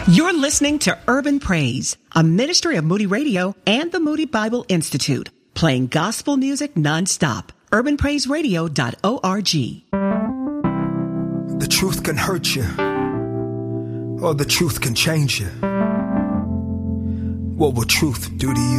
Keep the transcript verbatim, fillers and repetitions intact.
You're listening to Urban Praise, a ministry of Moody Radio and the Moody Bible Institute, playing gospel music nonstop. urban praise radio dot org. The truth can hurt you, or the truth can change you. What will truth do to you?